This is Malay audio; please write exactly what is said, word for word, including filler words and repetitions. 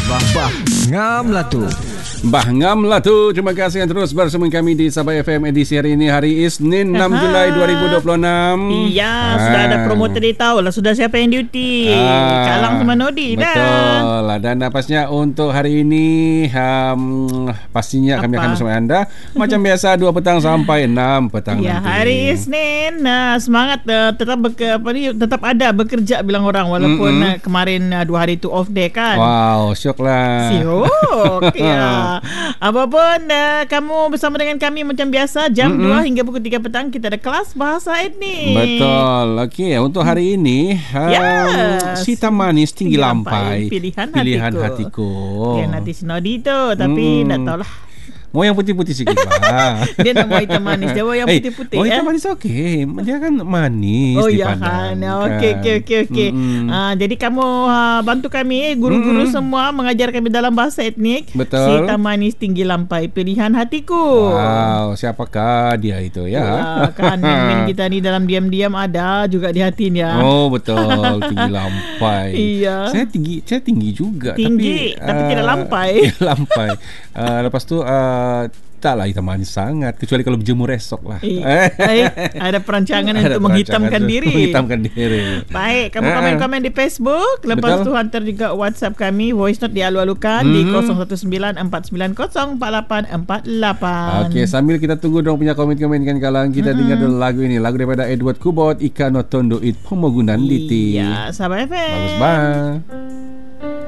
Bah, bah, ngam lah tu. Bah ngam lah tu. Terima kasih yang terus bersama kami di Sabah F M edisi hari ini, hari Isnin enam Julai dua ribu dua puluh enam. Iya, ha. Sudah ada promoter dia tahu lah sudah siapa yang duty. ha. Kak Lang sama Nodi dah. Betul lah. Dan pastinya untuk hari ini um, pastinya Apa? kami akan bersama anda macam biasa dua petang sampai enam petang ya, nanti. Hari Isnin. Nah, semangat uh, tetap beker, apa ni, tetap ada bekerja bilang orang walaupun mm-hmm. uh, kemarin uh, dua hari tu off day kan. Wow, syok lah. Syok. Ya. Apapun uh, kamu bersama dengan kami macam biasa jam mm-hmm. dua hingga pukul tiga petang kita ada kelas bahasa etnik. Betul. Okey, untuk hari ini yes. um, Sita Manis Tinggi, Tinggi Lampai, Pilihan, pilihan hatiku. hatiku. Pilihan hati Sinodi tu, tapi hmm. tak tahulah. Mau yang putih-putih sikit lah. Dia nak mau hitam manis. Dia mau yang hey, putih-putih. Mau hitam eh? manis okey. Dia kan manis. Oh ya kan. Okey okey okey okey. Mm-hmm. Uh, jadi kamu uh, bantu kami guru-guru mm-hmm. semua mengajar kami dalam bahasa etnik. Betul. Sita Manis Tinggi Lampai Pilihan Hatiku. Wow, siapakah dia itu ya? Ya kan min kita ni dalam diam-diam ada juga di hati ni ya. Oh betul. Tinggi lampai. Iya. Saya tinggi, saya tinggi juga tinggi, tapi tapi uh, tidak lampai. Tidak lampai. uh, lepas tu uh, taklah hitam manis sangat kecuali kalau berjemur esok lah. Eh, eh, ada perancangan ada untuk menghitamkan diri. Menghitamkan diri. Baik, kamu komen-komen di Facebook. Lepas Betul. tu hantar juga WhatsApp kami, voice note dialu-alukan hmm. di kosong satu sembilan empat sembilan kosong empat lapan empat lapan. Okey, sambil kita tunggu dong punya komen-komen kan Kalang, kita hmm. dengar dulu lagu ini, lagu daripada Edward Kubot, Ika no Tondo It Pomogunan Diti. Iya, Sabah F M. Bagus banget.